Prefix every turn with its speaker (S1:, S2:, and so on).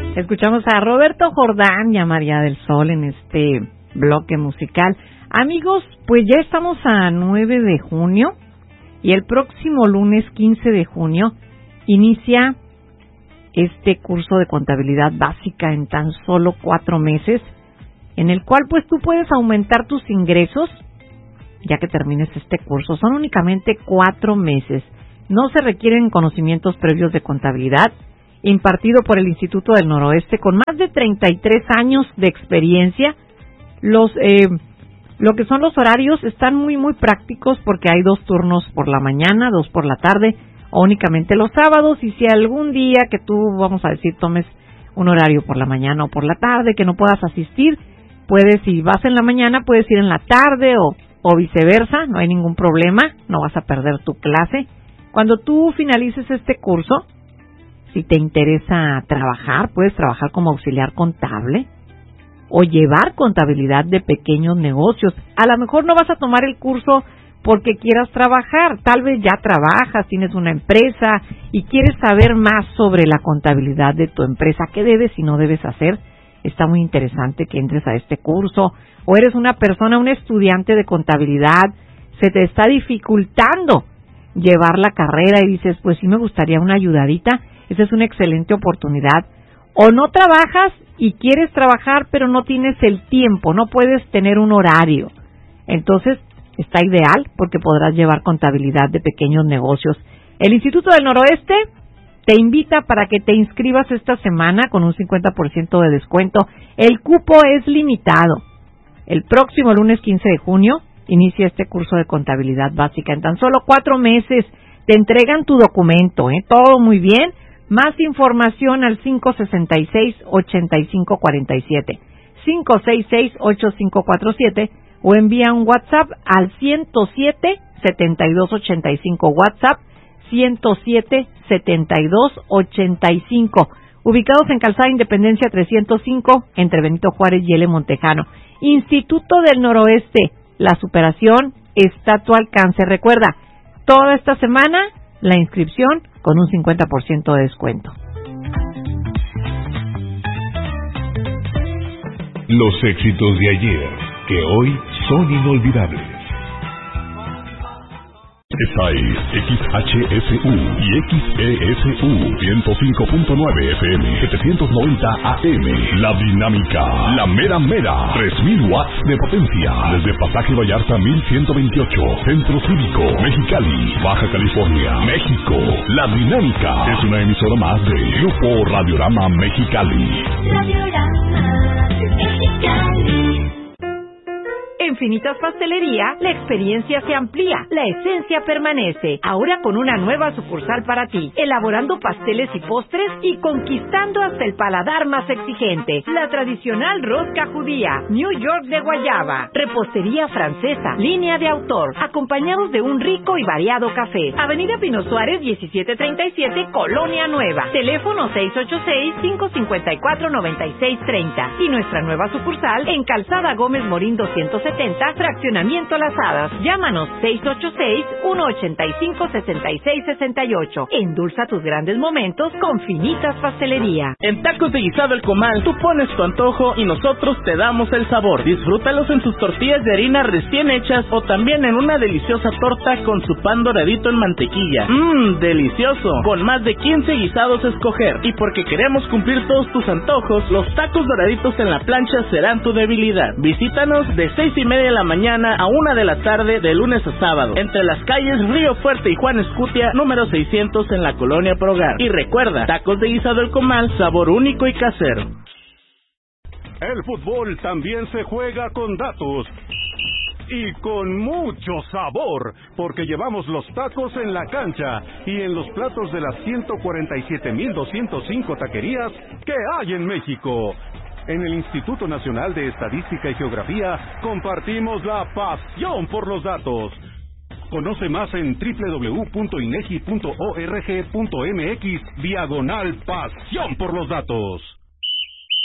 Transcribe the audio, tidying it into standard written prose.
S1: Escuchamos a Roberto Jordán y a María del Sol en este bloque musical. Amigos, pues ya estamos a 9 de junio y el próximo lunes 15 de junio inicia este curso de contabilidad básica en tan solo 4 meses, en el cual pues tú puedes aumentar tus ingresos ya que termines este curso. Son únicamente 4 meses. No se requieren conocimientos previos de contabilidad, impartido por el Instituto del Noroeste con más de 33 años de experiencia. Lo que son los horarios están muy prácticos porque hay 2 turnos por la mañana, 2 por la tarde o únicamente los sábados. Y si algún día que tú, vamos a decir, tomes un horario por la mañana o por la tarde que no puedas asistir, puedes, si vas en la mañana, puedes ir en la tarde o viceversa, no hay ningún problema, no vas a perder tu clase. Cuando tú finalices este curso, si te interesa trabajar, puedes trabajar como auxiliar contable o llevar contabilidad de pequeños negocios. A lo mejor no vas a tomar el curso porque quieras trabajar, tal vez ya trabajas, tienes una empresa y quieres saber más sobre la contabilidad de tu empresa, qué debes y no debes hacer. Está muy interesante que entres a este curso. O eres una persona, un estudiante de contabilidad, se te está dificultando llevar la carrera y dices, pues sí me gustaría una ayudadita. Esa es una excelente oportunidad. O no trabajas y quieres trabajar, pero no tienes el tiempo, no puedes tener un horario. Entonces, está ideal porque podrás llevar contabilidad de pequeños negocios. El Instituto del Noroeste te invita para que te inscribas esta semana con un 50% de descuento. El cupo es limitado. El próximo lunes 15 de junio inicia este curso de contabilidad básica. En tan solo 4 meses te entregan tu documento, todo muy bien. Más información al 566-8547, 566-8547 o envía un WhatsApp al 107-7285, WhatsApp 107-7285, ubicados en Calzada Independencia 305, entre Benito Juárez y L. Montejano. Instituto del Noroeste, la superación está a tu alcance. Recuerda, toda esta semana la inscripción con un 50% de descuento.
S2: Los éxitos de ayer, que hoy son inolvidables. Esta es XHSU y XESU 105.9 FM, 790 AM. La Dinámica, la mera, 3000 watts de potencia. Desde Pasaje Vallarta 1128, Centro Cívico, Mexicali, Baja California, México. La Dinámica es una emisora más de Grupo Radiorama Mexicali.
S3: Radiorama Mexicali.
S1: En Finitas Pastelería, la experiencia se amplía, la esencia permanece. Ahora con una nueva sucursal para ti, elaborando pasteles y postres y conquistando hasta el paladar más exigente. La tradicional rosca judía, New York de guayaba, repostería francesa, línea de autor, acompañados de un rico y variado café. Avenida Pino Suárez 1737, Colonia Nueva. Teléfono 686-554-9630. Y nuestra nueva sucursal en Calzada Gómez Morín 270, Fraccionamiento Las Hadas. Llámanos 686-185-6668. Endulza tus grandes momentos con Finitas Pastelería.
S4: En Tacos de Guisado El Comal, tú pones tu antojo y nosotros te damos el sabor. Disfrútalos en sus tortillas de harina recién hechas o también en una deliciosa torta con su pan doradito en mantequilla. Delicioso. Con más de 15 guisados a escoger. Y porque queremos cumplir todos tus antojos, los tacos doraditos en la plancha serán tu debilidad. Visítanos de 6:30 de la mañana a 1 de la tarde de lunes a sábado, entre las calles Río Fuerte y Juan Escutia, número 600 en la Colonia Progar. Y recuerda, Tacos de Guisado El Comal, sabor único y casero.
S5: El fútbol también se juega con datos y con mucho sabor, porque llevamos los tacos en la cancha y en los platos de las 147,205 taquerías que hay en México. En el Instituto Nacional de Estadística y Geografía compartimos la pasión por los datos. Conoce más en www.inegi.org.mx/pasión por los datos.